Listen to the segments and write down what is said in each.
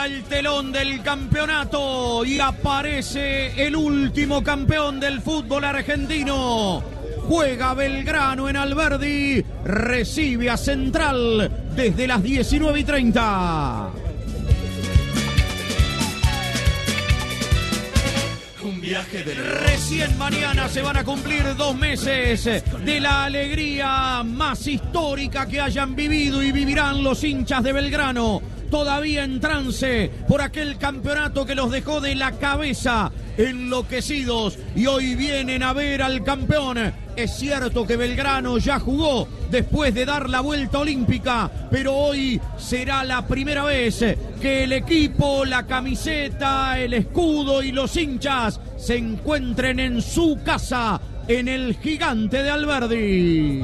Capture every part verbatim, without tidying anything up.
levanta el telón del campeonato y aparece el último campeón del fútbol argentino. Juega Belgrano en Alberdi, recibe a Central desde las diecinueve y treinta. Un viaje de... Recién mañana se van a cumplir dos meses de la alegría más histórica que hayan vivido y vivirán los hinchas de Belgrano, todavía en trance por aquel campeonato que los dejó de la cabeza, enloquecidos, y hoy vienen a ver al campeón. Es cierto que Belgrano ya jugó después de dar la vuelta olímpica, pero hoy será la primera vez que el equipo, la camiseta, el escudo y los hinchas se encuentren en su casa, en el Gigante de Alberdi.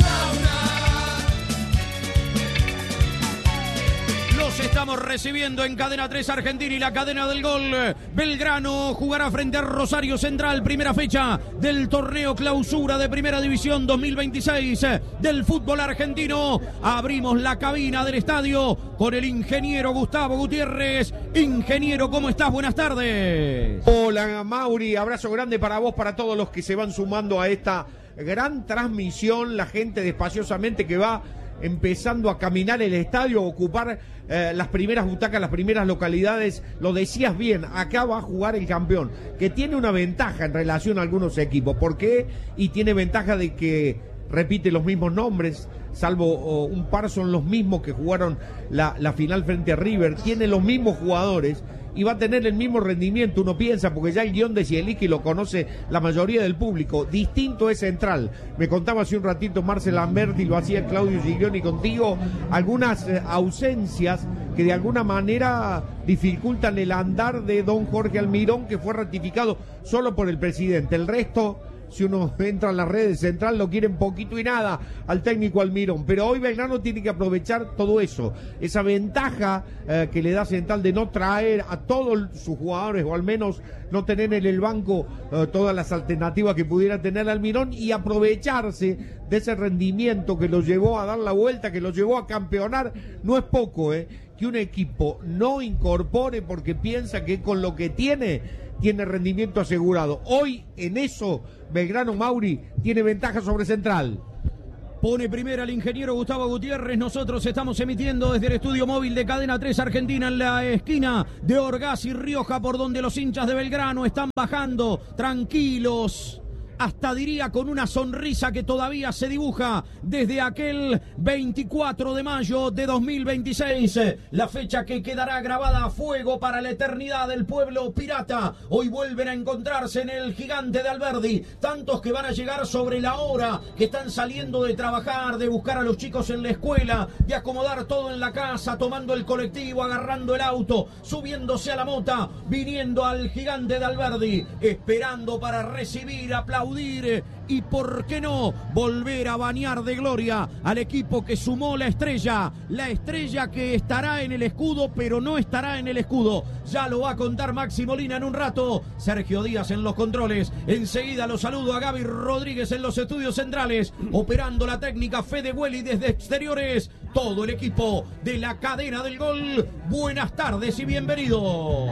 Estamos recibiendo en Cadena tres Argentina y la cadena del gol. Belgrano jugará frente a Rosario Central, primera fecha del torneo clausura de Primera División dos mil veintiséis del fútbol argentino. Abrimos la cabina del estadio con el ingeniero Gustavo Gutiérrez. Ingeniero, ¿cómo estás? Buenas tardes. Hola, Mauri, abrazo grande para vos, para todos los que se van sumando a esta gran transmisión, la gente despaciosamente que va empezando a caminar el estadio, a ocupar eh, las primeras butacas, las primeras localidades. Lo decías bien, acá va a jugar el campeón, que tiene una ventaja en relación a algunos equipos. ¿Por qué? Y tiene ventaja de que repite los mismos nombres, salvo oh, un par son los mismos que jugaron la, la final frente a River. Tiene los mismos jugadores y va a tener el mismo rendimiento, uno piensa, porque ya el guión de Zielinski lo conoce la mayoría del público. Distinto es Central. Me contaba hace un ratito Marcel Lamberti, lo hacía Claudio Giglioni contigo, algunas eh, ausencias que de alguna manera dificultan el andar de don Jorge Almirón, que fue ratificado solo por el presidente. El resto, si uno entra en las redes, Central lo quieren poquito y nada al técnico Almirón, pero hoy Belgrano tiene que aprovechar todo eso, esa ventaja eh, que le da Central de no traer a todos sus jugadores, o al menos no tener en el banco eh, todas las alternativas que pudiera tener Almirón, y aprovecharse de ese rendimiento que lo llevó a dar la vuelta, que lo llevó a campeonar. No es poco, eh, que un equipo no incorpore porque piensa que con lo que tiene tiene rendimiento asegurado. Hoy en eso Belgrano, Mauri, tiene ventaja sobre Central. Pone primera el ingeniero Gustavo Gutiérrez. Nosotros estamos emitiendo desde el estudio móvil de Cadena tres Argentina en la esquina de Orgaz y Rioja, por donde los hinchas de Belgrano están bajando tranquilos, hasta diría con una sonrisa que todavía se dibuja desde aquel veinticuatro de mayo de dos mil veintiséis, la fecha que quedará grabada a fuego para la eternidad del pueblo pirata. Hoy vuelven a encontrarse en el Gigante de Alberdi, tantos que van a llegar sobre la hora, que están saliendo de trabajar, de buscar a los chicos en la escuela, de acomodar todo en la casa, tomando el colectivo, agarrando el auto, subiéndose a la mota, viniendo al Gigante de Alberdi, esperando para recibir, aplaudir y, por qué no, volver a bañar de gloria al equipo que sumó la estrella, la estrella que estará en el escudo, pero no estará en el escudo. Ya lo va a contar Maxi Molina en un rato. Sergio Díaz en los controles. Enseguida lo saludo a Gaby Rodríguez en los estudios centrales, operando la técnica Fede Güeli desde exteriores. Todo el equipo de la cadena del gol. Buenas tardes y bienvenido.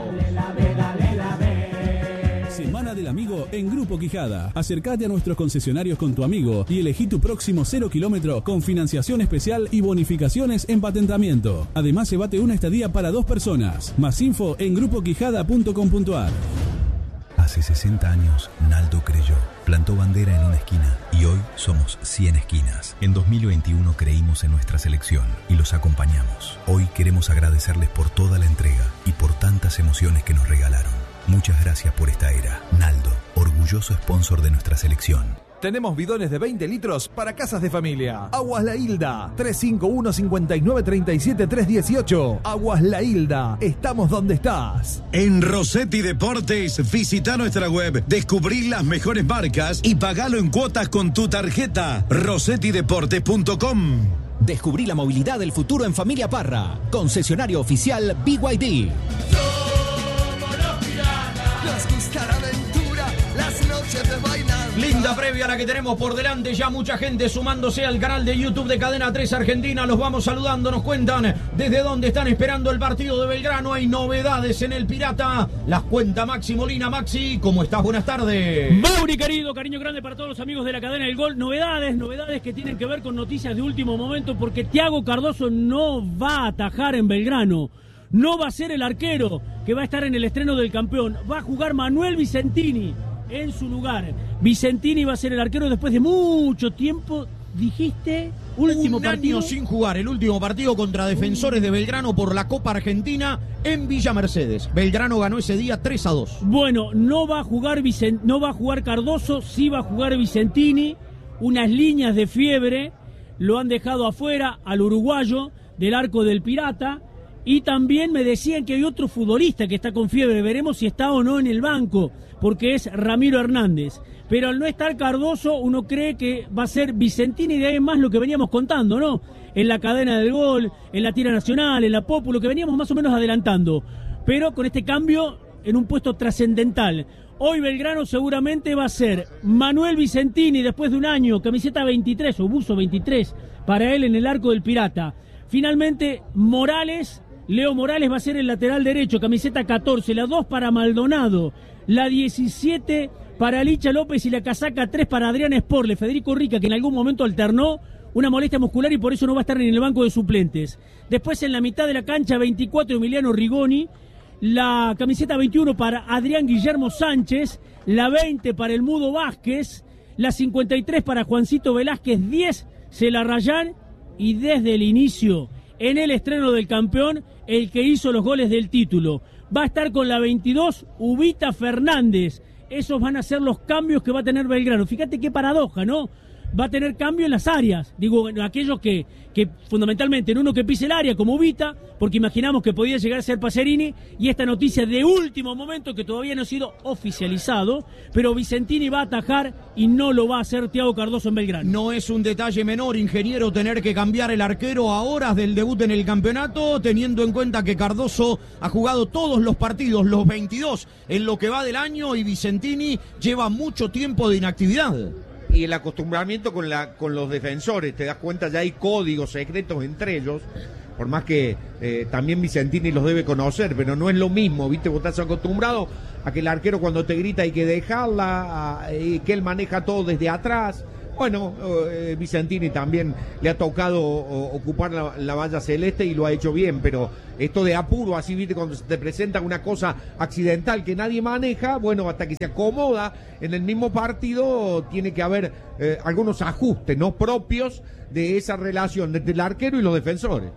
Semana del Amigo en Grupo Quijada. Acércate a nuestros concesionarios con tu amigo y elegí tu próximo cero kilómetro con financiación especial y bonificaciones en patentamiento. Además, se bate una estadía para dos personas. Más info en grupo quijada punto com punto a r. Hace sesenta años, Naldo creyó, plantó bandera en una esquina y hoy somos cien esquinas. En dos mil veintiuno creímos en nuestra selección y los acompañamos. Hoy queremos agradecerles por toda la entrega y por tantas emociones que nos regalaron. Muchas gracias por esta era. Naldo, orgulloso sponsor de nuestra selección. Tenemos bidones de veinte litros para casas de familia. Aguas La Hilda, tres cinco uno, cinco nueve tres siete, tres uno ocho. Aguas La Hilda, estamos donde estás. En Rossetti Deportes, visita nuestra web, descubrí las mejores marcas y pagalo en cuotas con tu tarjeta. rossetti deportes punto com. Descubrí la movilidad del futuro en Familia Parra. Concesionario oficial B Y D. Nos gusta la aventura, las noches Linda previa la que tenemos por delante, ya mucha gente sumándose al canal de YouTube de Cadena tres Argentina. Los vamos saludando, nos cuentan desde dónde están esperando el partido de Belgrano. Hay novedades en el Pirata, las cuenta Maxi Molina. Maxi, ¿cómo estás? Buenas tardes. Mauri, querido, cariño grande para todos los amigos de la cadena del gol. Novedades, novedades que tienen que ver con noticias de último momento, porque Thiago Cardoso no va a atajar en Belgrano. No va a ser el arquero que va a estar en el estreno del campeón. Va a jugar Manuel Vicentini en su lugar. Vicentini va a ser el arquero después de mucho tiempo. Dijiste, último Un partido. año sin jugar, el último partido contra Defensores de Belgrano por la Copa Argentina en Villa Mercedes. Belgrano ganó ese día tres a dos. Bueno, no va a jugar Vicent... no va a jugar Cardoso, sí va a jugar Vicentini. Unas líneas de fiebre lo han dejado afuera al uruguayo del arco del Pirata. Y también me decían que hay otro futbolista que está con fiebre. Veremos si está o no en el banco, porque es Ramiro Hernández. Pero al no estar Cardoso, uno cree que va a ser Vicentini, y de ahí en más lo que veníamos contando, ¿no? En la cadena del gol, en la tira nacional, en la Popu, lo que veníamos más o menos adelantando. Pero con este cambio en un puesto trascendental. Hoy Belgrano seguramente va a ser Manuel Vicentini, después de un año, camiseta veintitrés o buzo veintitrés, para él en el arco del Pirata. Finalmente, Morales... Leo Morales va a ser el lateral derecho, camiseta catorce, la dos para Maldonado, la diecisiete para Licha López y la casaca tres para Adrián Sporle. Federico Rica, que en algún momento alternó una molestia muscular y por eso no va a estar en el banco de suplentes. Después en la mitad de la cancha, veinticuatro, Emiliano Rigoni, la camiseta veintiuno para Adrián Guillermo Sánchez, la veinte para el Mudo Vázquez, la cincuenta y tres para Juancito Velázquez, diez Celarrayán y desde el inicio, en el estreno del campeón, el que hizo los goles del título. Va a estar con la veintidós, Ubita Fernández. Esos van a ser los cambios que va a tener Belgrano. Fíjate qué paradoja, ¿no? Va a tener cambio en las áreas. Digo, en aquellos que, que fundamentalmente en uno que pise el área, como Ubita, porque imaginamos que podía llegar a ser Pacerini, y esta noticia de último momento que todavía no ha sido oficializado, pero Vicentini va a atajar y no lo va a hacer Thiago Cardoso en Belgrano. No es un detalle menor, ingeniero, tener que cambiar el arquero a horas del debut en el campeonato, teniendo en cuenta que Cardoso ha jugado todos los partidos, los veintidós, en lo que va del año, y Vicentini lleva mucho tiempo de inactividad. Y el acostumbramiento con la con los defensores, te das cuenta, ya hay códigos secretos entre ellos, por más que eh, también Vicentini los debe conocer, pero no es lo mismo, ¿viste? Vos estás acostumbrado a que el arquero cuando te grita hay que dejarla, a, eh, que él maneja todo desde atrás. Bueno, eh, Vicentini también le ha tocado o, ocupar la, la valla celeste y lo ha hecho bien, pero esto de apuro, así, viste, cuando se te presenta una cosa accidental que nadie maneja, bueno, hasta que se acomoda en el mismo partido, tiene que haber eh, algunos ajustes, ¿no?, propios de esa relación entre el arquero y los defensores.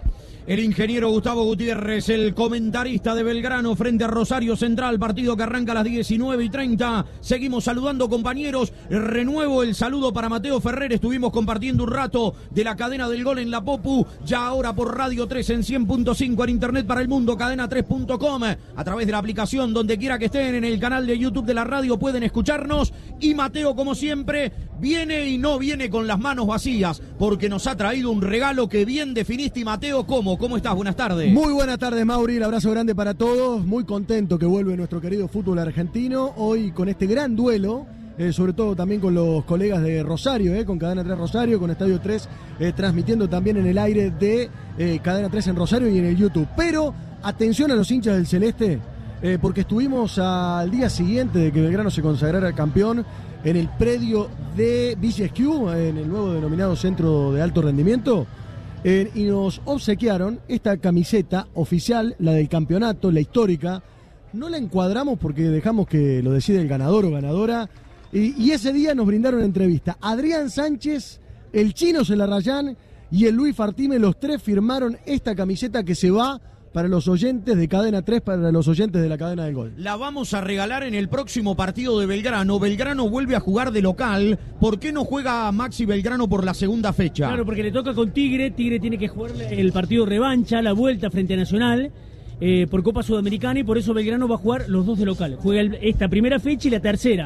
El ingeniero Gustavo Gutiérrez, el comentarista de Belgrano frente a Rosario Central, partido que arranca a las diecinueve y treinta. Seguimos saludando, compañeros. Renuevo el saludo para Mateo Ferrer. Estuvimos compartiendo un rato de la cadena del gol en la Popu, ya ahora por Radio tres en cien punto cinco, en internet para el mundo, cadena tres punto com, a través de la aplicación, donde quiera que estén, en el canal de YouTube de la radio pueden escucharnos. Y Mateo, como siempre, viene y no viene con las manos vacías, porque nos ha traído un regalo que bien definiste. Y Mateo, ¿cómo? ¿Cómo estás? Buenas tardes. Muy buenas tardes, Mauri. El abrazo grande para todos. Muy contento que vuelve nuestro querido fútbol argentino. Hoy con este gran duelo, eh, sobre todo también con los colegas de Rosario, eh, con Cadena tres Rosario, con Estadio tres, eh, transmitiendo también en el aire de eh, Cadena tres en Rosario y en el YouTube. Pero atención a los hinchas del Celeste, eh, porque estuvimos al día siguiente de que Belgrano se consagrara campeón en el predio de Villa Esquiú, en el nuevo denominado Centro de Alto Rendimiento. Eh, y nos obsequiaron esta camiseta oficial, la del campeonato, la histórica. No la encuadramos porque dejamos que lo decide el ganador o ganadora. Y, y ese día nos brindaron entrevista Adrián Sánchez, el Chino Celarrayán y el Luis Fartime. Los tres firmaron esta camiseta que se va para los oyentes de Cadena tres, para los oyentes de la cadena del gol. La vamos a regalar en el próximo partido de Belgrano. Belgrano vuelve a jugar de local. ¿Por qué no juega Maxi Belgrano por la segunda fecha? Claro, porque le toca con Tigre. Tigre tiene que jugar el partido revancha, la vuelta frente a Nacional, eh, por Copa Sudamericana, y por eso Belgrano va a jugar los dos de local. Juega el, esta primera fecha y la tercera.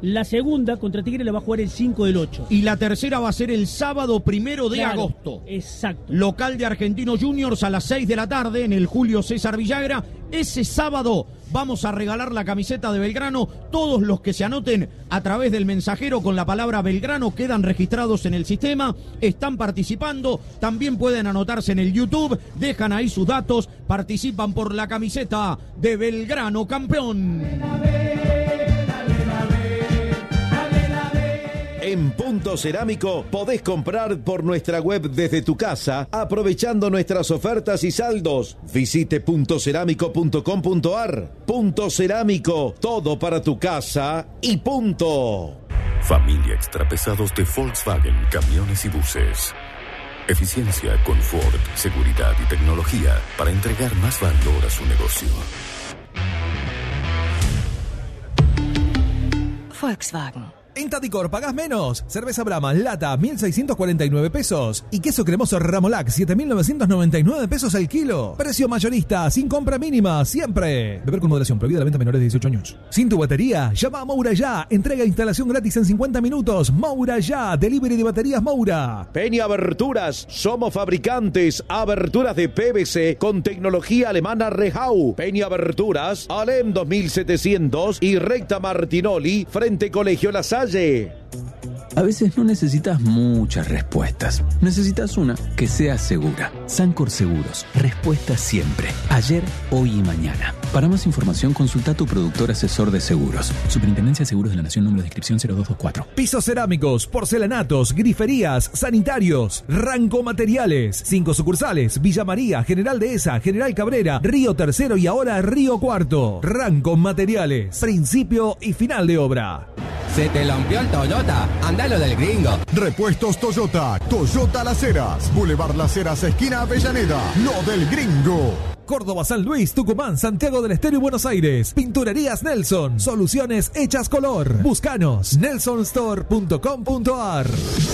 La segunda contra Tigre la va a jugar el cinco del ocho. Y la tercera va a ser el sábado primero de Claro, agosto. Exacto. Local de Argentinos Juniors a las seis de la tarde en el Julio César Villagra. Ese sábado vamos a regalar la camiseta de Belgrano. Todos los que se anoten a través del mensajero con la palabra Belgrano quedan registrados en el sistema, están participando. También pueden anotarse en el YouTube, dejan ahí sus datos, participan por la camiseta de Belgrano campeón. En Punto Cerámico podés comprar por nuestra web desde tu casa, aprovechando nuestras ofertas y saldos. Visite punto cerámico punto com punto ar. Punto Cerámico, todo para tu casa y punto. Familia Extrapesados de Volkswagen Camiones y Buses. Eficiencia, confort, seguridad y tecnología para entregar más valor a su negocio. Volkswagen. En Taticor pagás menos. Cerveza Brahma, lata, mil seiscientos cuarenta y nueve pesos. Y queso cremoso Ramolac, siete mil novecientos noventa y nueve pesos al kilo. Precio mayorista, sin compra mínima, siempre. Beber con moderación, prohibida la venta a menores de dieciocho años. Sin tu batería, llama a Moura Ya. Entrega e instalación gratis en cincuenta minutos. Moura Ya, delivery de baterías Moura. Peña Aberturas, somos fabricantes, aberturas de P V C con tecnología alemana Rehau. Peña Aberturas, Alem dos mil setecientos y Recta Martinoli, frente Colegio La Salle. A veces no necesitas muchas respuestas. Necesitas una que sea segura. Sancor Seguros. Respuesta siempre. Ayer, hoy y mañana. Para más información, consulta a tu productor asesor de seguros. Superintendencia de Seguros de la Nación, número de inscripción cero dos dos cuatro. Pisos cerámicos, porcelanatos, griferías, sanitarios. Ranco Materiales. Cinco sucursales. Villa María, General Dehesa, General Cabrera, Río Tercero y ahora Río Cuarto. Ranco Materiales. Principio y final de obra. Se te lampió el Toyota, andalo del gringo. Repuestos Toyota, Toyota Las Heras, Boulevard Las Heras, esquina Avellaneda, lo del gringo. Córdoba, San Luis, Tucumán, Santiago del Estero y Buenos Aires. Pinturerías Nelson, soluciones hechas color. Búscanos, nelson store punto com punto ar.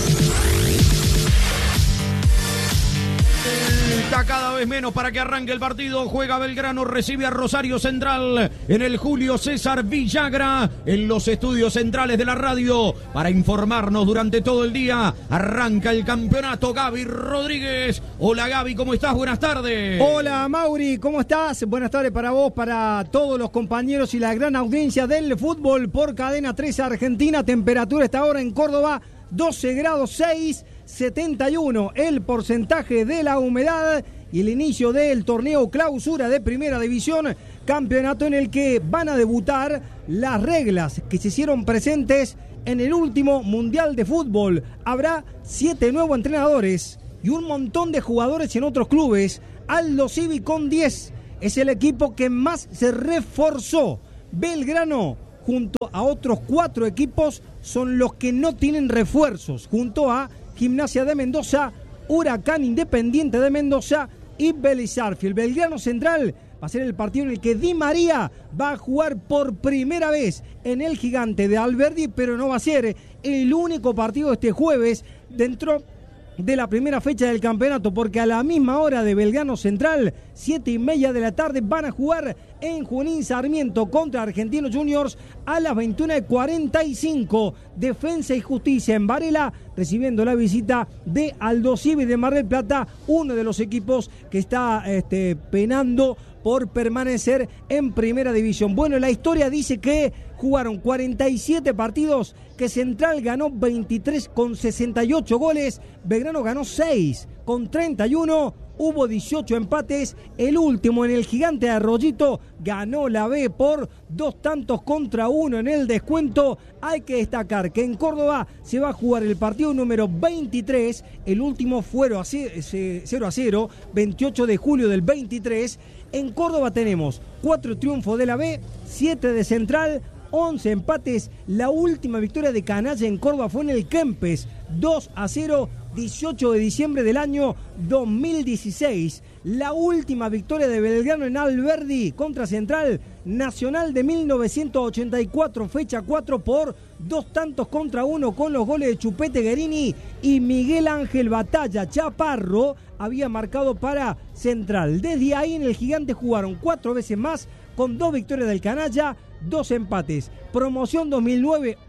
Está cada vez menos para que arranque el partido. Juega Belgrano, recibe a Rosario Central en el Julio César Villagra, en los estudios centrales de la radio, para informarnos durante todo el día. Arranca el campeonato. Gaby Rodríguez. Hola Gaby, ¿cómo estás? Buenas tardes. Hola Mauri, ¿cómo estás? Buenas tardes para vos, para todos los compañeros y la gran audiencia del fútbol por Cadena tres Argentina. Temperatura esta hora en Córdoba, doce grados seis. setenta y uno el porcentaje de la humedad y el inicio del torneo clausura de Primera División, campeonato en el que van a debutar las reglas que se hicieron presentes en el último Mundial de Fútbol. Habrá siete nuevos entrenadores y un montón de jugadores en otros clubes. Aldo Civi con diez es el equipo que más se reforzó. Belgrano, junto a otros cuatro equipos, son los que no tienen refuerzos, junto a Gimnasia de Mendoza, Huracán Independiente de Mendoza y Vélez Sarsfield. Belgrano Central va a ser el partido en el que Di María va a jugar por primera vez en el Gigante de Alberdi, pero no va a ser el único partido este jueves dentro de la primera fecha del campeonato, porque a la misma hora de Belgrano Central, siete y media de la tarde, van a jugar en Junín Sarmiento contra Argentinos Juniors a las veintiuna y cuarenta y cinco. Defensa y Justicia en Varela, recibiendo la visita de Aldo Civi de Mar del Plata, uno de los equipos que está este, penando por permanecer en Primera División. Bueno, la historia dice que jugaron cuarenta y siete partidos, que Central ganó veintitrés con sesenta y ocho goles, Belgrano ganó seis con treinta y uno, hubo dieciocho empates, el último en el Gigante de Arroyito ganó la B por dos tantos contra uno en el descuento. Hay que destacar que en Córdoba se va a jugar el partido número veintitrés, el último fue cero a cero, veintiocho de julio del veintitrés. En Córdoba tenemos cuatro triunfos de la B, siete de Central, once empates. La última victoria de Canalla en Córdoba fue en el Kempes, dos a cero, dieciocho de diciembre del año dos mil dieciséis. La última victoria de Belgrano en Alberdi contra Central, Nacional de mil novecientos ochenta y cuatro, fecha cuatro, por dos tantos contra uno, con los goles de Chupete Guerini y Miguel Ángel Batalla. Chaparro había marcado para Central. Desde ahí en el Gigante jugaron cuatro veces más, con dos victorias del Canalla, dos empates. Promoción dos mil nueve,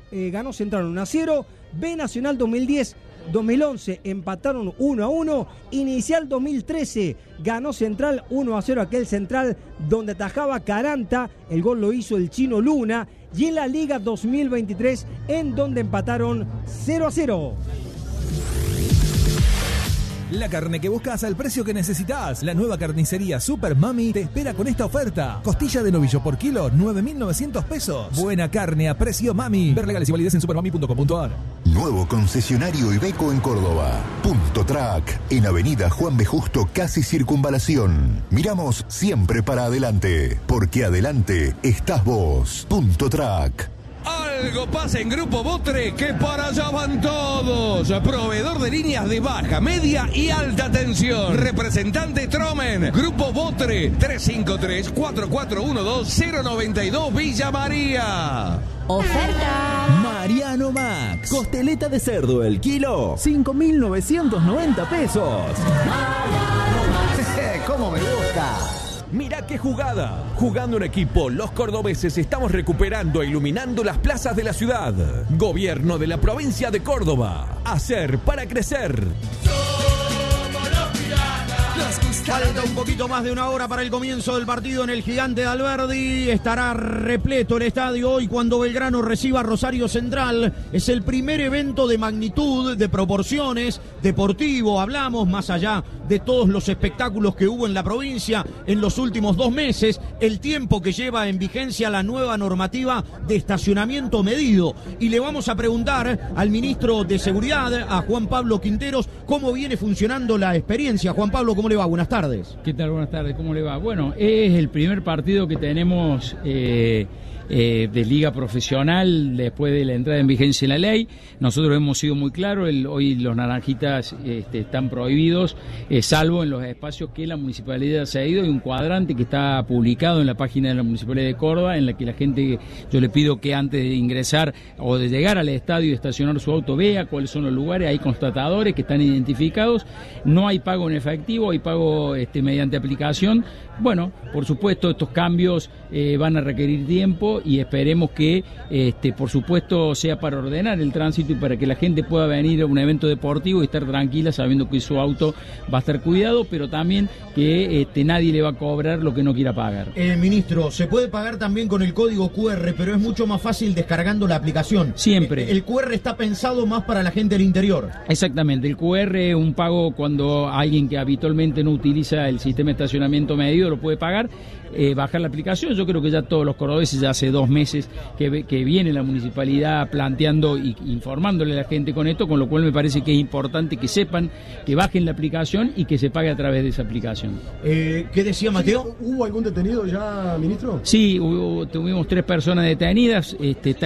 eh, ganó Central uno a cero. B Nacional dos mil diez dos mil once empataron uno a uno. Inicial dos mil trece ganó Central uno a cero, aquel Central donde atajaba Caranta, el gol lo hizo el Chino Luna. Y en la Liga dos mil veintitrés, en donde empataron cero a cero. La carne que buscas al precio que necesitas. La nueva carnicería Super Mami te espera con esta oferta. Costilla de novillo por kilo, nueve mil novecientos pesos. Buena carne a precio Mami. Ver legales y validez en supermami punto com punto a r. Nuevo concesionario Iveco en Córdoba. Punto Track. En Avenida Juan B. Justo, casi Circunvalación. Miramos siempre para adelante. Porque adelante estás vos. Punto Track. Algo pasa en Grupo Botre, que para allá van todos. Proveedor de líneas de baja, media y alta tensión. Representante Tromen. Grupo Botre, tres cinco tres, cuatro cuatro uno dos, cero nueve dos, Villa María. Oferta. Mariano Max. Costeleta de cerdo el kilo, cinco mil novecientos noventa pesos. Mariano Max. ¿Cómo me gusta? Mirá qué jugada. Jugando en equipo, los cordobeses estamos recuperando e iluminando las plazas de la ciudad. Gobierno de la provincia de Córdoba. Hacer para crecer. Falta un poquito más de una hora para el comienzo del partido en el Gigante de Alberdi. Estará repleto el estadio hoy cuando Belgrano reciba a Rosario Central. Es el primer evento de magnitud, de proporciones, deportivo. Hablamos más allá de todos los espectáculos que hubo en la provincia en los últimos dos meses. El tiempo que lleva en vigencia la nueva normativa de estacionamiento medido. Y le vamos a preguntar al ministro de Seguridad, a Juan Pablo Quinteros, cómo viene funcionando la experiencia. Juan Pablo, ¿cómo le va? Buenas tardes. ¿Qué tal? Buenas tardes, ¿cómo le va? Bueno, es el primer partido que tenemos eh, eh, de liga profesional después de la entrada en vigencia de la ley. Nosotros hemos sido muy claros, el, hoy los naranjitas este, están prohibidos, eh, salvo en los espacios que la municipalidad se ha ido. Hay un cuadrante que está publicado en la página de la Municipalidad de Córdoba, en la que la gente, yo le pido que antes de ingresar o de llegar al estadio y estacionar su auto, vea cuáles son los lugares. Hay constatadores que están identificados, no hay pago en efectivo, hay pago este, mediante aplicación. Bueno, por supuesto, estos cambios eh, van a requerir tiempo y esperemos que, este, por supuesto, sea para ordenar el tránsito y para que la gente pueda venir a un evento deportivo y estar tranquila sabiendo que su auto va a estar cuidado, pero también que este, nadie le va a cobrar lo que no quiera pagar. Eh, ministro, se puede pagar también con el código cu erre, pero es mucho más fácil descargando la aplicación. Siempre. El, el cu erre está pensado más para la gente del interior. Exactamente, el cu erre es un pago cuando alguien que habitualmente no utiliza el sistema de estacionamiento medido lo puede pagar, eh, bajar la aplicación. Yo creo que ya todos los cordobeses, ya hace dos meses que, que viene la municipalidad planteando y informándole a la gente con esto, con lo cual me parece que es importante que sepan, que bajen la aplicación y que se pague a través de esa aplicación. Eh, ¿Qué decía Mateo? ¿Hubo algún detenido ya, ministro? Sí, hubo, tuvimos tres personas detenidas. Este,